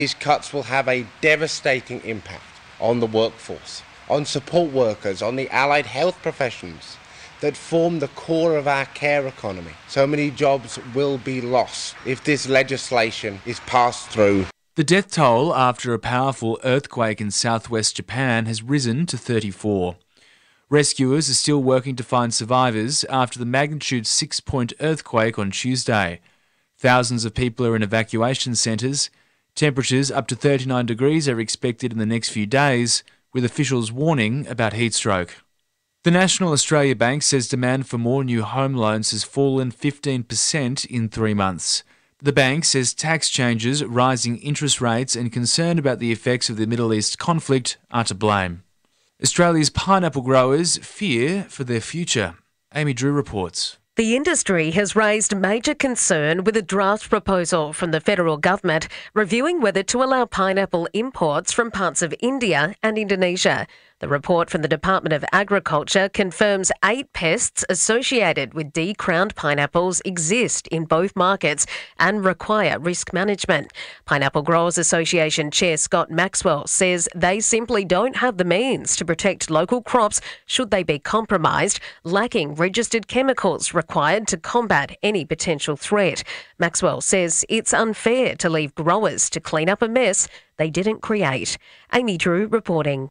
These cuts will have a devastating impact on the workforce, on support workers, on the allied health professions that form the core of our care economy. So many jobs will be lost if this legislation is passed through. The death toll after a powerful earthquake in southwest Japan has risen to 34. Rescuers are still working to find survivors after the magnitude 6-point earthquake on Tuesday. Thousands of people are in evacuation centres. Temperatures up to 39 degrees are expected in the next few days, with officials warning about heat stroke. The National Australia Bank says demand for more new home loans has fallen 15% in 3 months. The bank says tax changes, rising interest rates and concern about the effects of the Middle East conflict are to blame. Australia's pineapple growers fear for their future. Amy Drew reports. The industry has raised major concern with a draft proposal from the federal government reviewing whether to allow pineapple imports from parts of India and Indonesia. The report from the Department of Agriculture confirms 8 pests associated with D-crowned pineapples exist in both markets and require risk management. Pineapple Growers Association Chair Scott Maxwell says they simply don't have the means to protect local crops should they be compromised, lacking registered chemicals required to combat any potential threat. Maxwell says it's unfair to leave growers to clean up a mess they didn't create. Amy Drew reporting.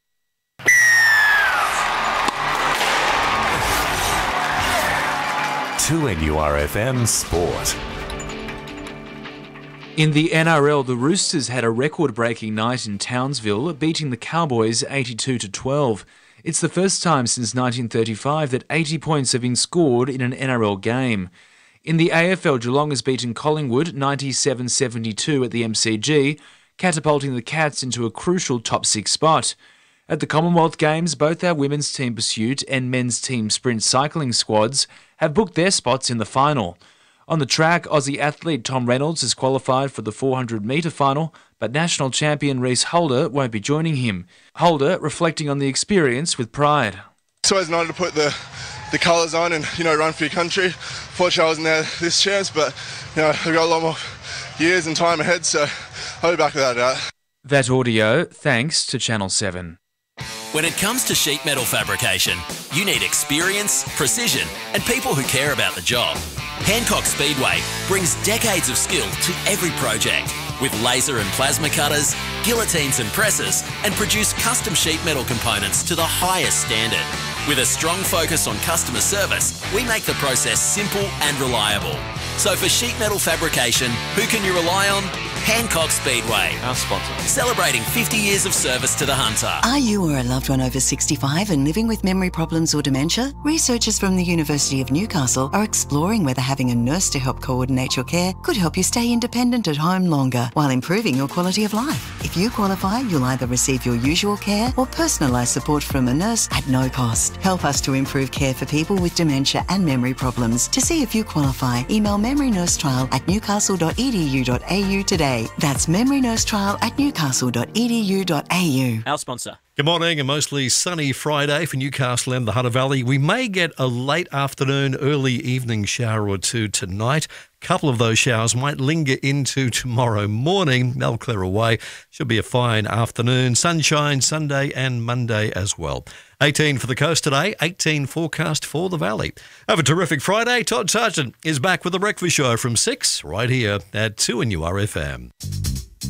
2NURFM Sport. In the NRL, the Roosters had a record-breaking night in Townsville, beating the Cowboys 82-12. It's the first time since 1935 that 80 points have been scored in an NRL game. In the AFL, Geelong has beaten Collingwood 97-72 at the MCG, catapulting the Cats into a crucial top 6 spot. At the Commonwealth Games, both our women's team pursuit and men's team sprint cycling squads have booked their spots in the final. On the track, Aussie athlete Tom Reynolds has qualified for the 400-metre final, but national champion Reece Holder won't be joining him. Holder reflecting on the experience with pride. It's always nice to put the colours on and, run for your country. Fortunately, I wasn't there this chance, but, I've got a lot more years and time ahead, so I'll be back without a doubt. That audio, thanks to Channel 7. When it comes to sheet metal fabrication, you need experience, precision, and people who care about the job. Hancock Speedway brings decades of skill to every project with laser and plasma cutters, guillotines and presses, and produce custom sheet metal components to the highest standard. With a strong focus on customer service, we make the process simple and reliable. So for sheet metal fabrication, who can you rely on? Hancock Speedway, Our sponsor. Celebrating 50 years of service to the hunter. Are you or a loved one over 65 and living with memory problems or dementia? Researchers from the University of Newcastle are exploring whether having a nurse to help coordinate your care could help you stay independent at home longer while improving your quality of life. If you qualify, you'll either receive your usual care or personalised support from a nurse at no cost. Help us to improve care for people with dementia and memory problems. To see if you qualify, email memorynursetrial@newcastle.edu.au today. That's memorynursetrial@newcastle.edu.au. Our sponsor. Good morning, a mostly sunny Friday for Newcastle and the Hunter Valley. We may get a late afternoon, early evening shower or two tonight. A couple of those showers might linger into tomorrow morning. They'll clear away. Should be a fine afternoon. Sunshine Sunday and Monday as well. 18 for the coast today, 18 forecast for the valley. Have a terrific Friday. Todd Sargent is back with the Breakfast Show from 6 right here at 2NURFM.